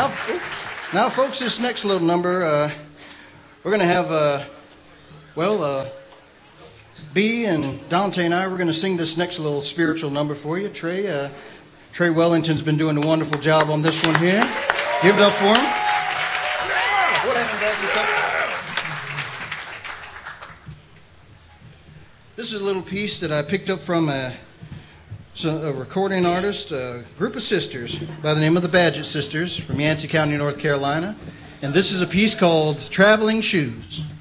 Now, folks, this next little number, we're going to have, B and Dante and I, we're going to sing this next little spiritual number for you. Trey Wellington's been doing a wonderful job on this one here. Give it up for him. What happened back? This is a little piece that I picked up from a recording artist, a group of sisters by the name of the Badgett Sisters from Yancey County, North Carolina. And this is a piece called Traveling Shoes.